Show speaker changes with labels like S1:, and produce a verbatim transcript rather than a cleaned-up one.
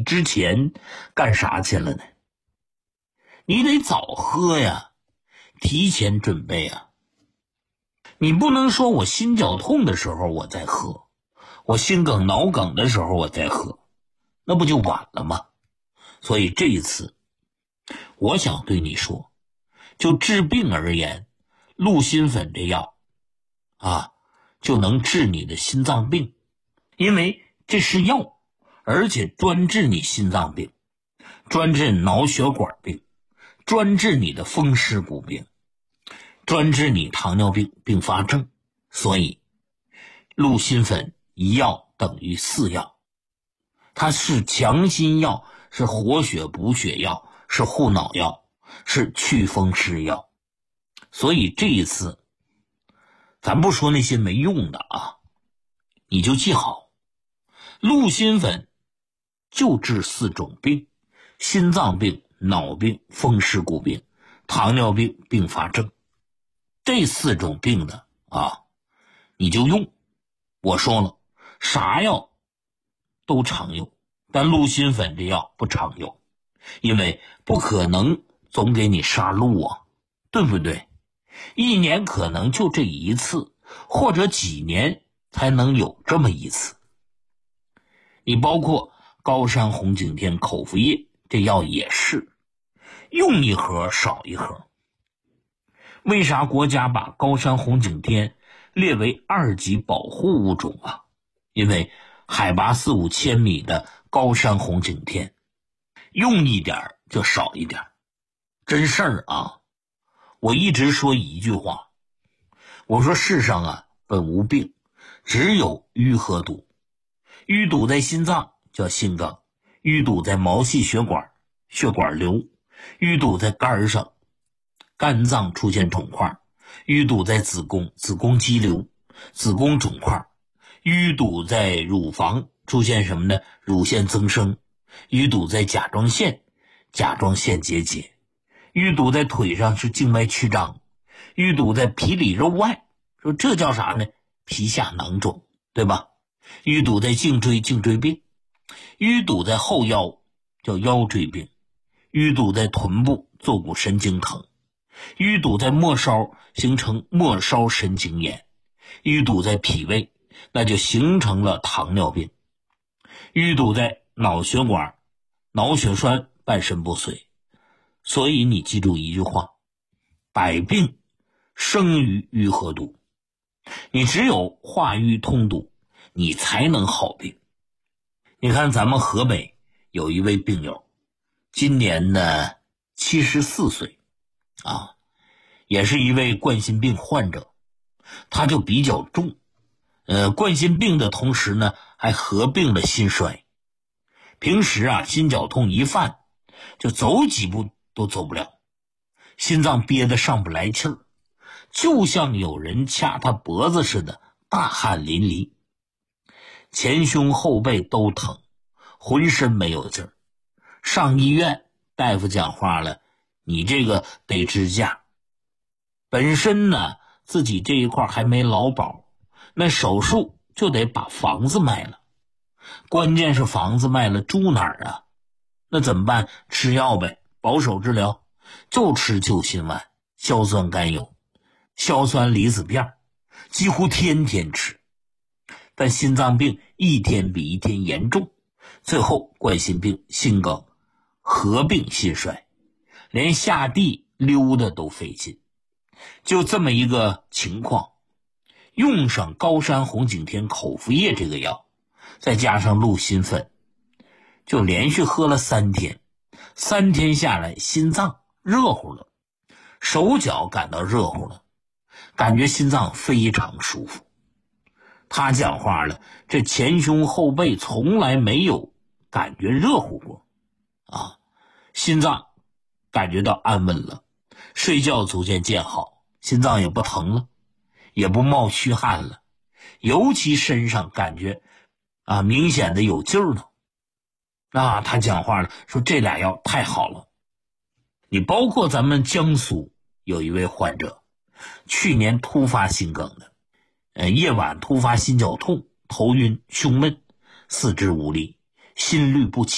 S1: 之前干啥去了呢？你得早喝呀，提前准备啊。你不能说我心绞痛的时候我再喝，我心梗脑梗的时候我再喝，那不就晚了吗？所以这一次我想对你说，就治病而言，鹿心粉这药啊就能治你的心脏病，因为这是药，而且专治你心脏病，专治脑血管病，专治你的风湿骨病，专治你糖尿病并发症。所以鹿心粉一药等于四药，它是强心药，是活血补血药，是护脑药，是祛风湿药。所以这一次咱不说那些没用的啊，你就记好，鹿心粉就治四种病：心脏病、脑病、风湿骨病、糖尿病并发症。这四种病的啊你就用。我说了，啥药都常用，但鹿心粉这药不常用，因为不可能总给你杀鹿啊，对不对？一年可能就这一次，或者几年才能有这么一次。你包括高山红景天口服液，这药也是用一盒少一盒。为啥国家把高山红景天列为二级保护物种啊？因为海拔四五千米的高山红景天，用一点就少一点，真事儿啊！我一直说一句话，我说世上啊本无病，只有淤和堵。淤堵在心脏叫心梗，淤堵在毛细血管，血管瘤；淤堵在肝上，肝脏出现肿块；淤堵在子宫，子宫肌瘤，子宫肿块；淤堵在乳房，出现什么呢？乳腺增生；淤堵在甲状腺，甲状腺结节；淤堵在腿上是静脉曲张；淤堵在皮里肉外，说这叫啥呢？皮下囊肿，对吧？淤堵在颈椎，颈椎病；淤堵在后腰，叫腰椎病；淤堵在臀部，坐骨神经疼；淤堵在末梢，形成末梢神经炎；淤堵在脾胃，那就形成了糖尿病；淤堵在脑血管，脑血栓半身不遂。所以你记住一句话，百病生于淤和堵，你只有化瘀通堵，你才能好病。你看咱们河北有一位病友，今年呢七十四岁啊，也是一位冠心病患者，他就比较重，呃，冠心病的同时呢还合并了心衰。平时啊心绞痛一犯，就走几步都走不了，心脏憋得上不来气儿，就像有人掐他脖子似的，大汗淋漓，前胸后背都疼，浑身没有劲儿。上医院，大夫讲话了，你这个得支架。本身呢自己这一块还没劳保，那手术就得把房子卖了，关键是房子卖了住哪儿啊？那怎么办？吃药呗，保守治疗，就吃救心丸、硝酸甘油、硝酸离子片，几乎天天吃。但心脏病一天比一天严重，最后冠心病、心梗合并心衰，连下地溜达都费劲。就这么一个情况，用上高山红景天口服液这个药，再加上鹿心粉，就连续喝了三天，三天下来心脏热乎了，手脚感到热乎了，感觉心脏非常舒服。他讲话了，这前胸后背从来没有感觉热乎过啊，心脏感觉到安稳了，睡觉逐渐见好，心脏也不疼了，也不冒虚汗了，尤其身上感觉啊明显的有劲儿了。啊，他讲话了，说这俩药太好了。你包括咱们江苏有一位患者，去年突发心梗的，呃，夜晚突发心绞痛，头晕、胸闷、四肢无力、心律不齐。